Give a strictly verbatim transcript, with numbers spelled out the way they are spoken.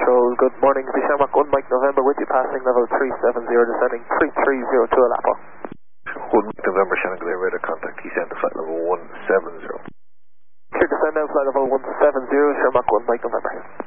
Control, good morning. The Shamrock one Mike November with you, passing level three seven zero, descending three three zero two Alapo. one Mike November, Shannon Glare, radar contact, descend to flight level one seven zero. Sure, descend now, flight level one seven zero, Shamrock one Mike November.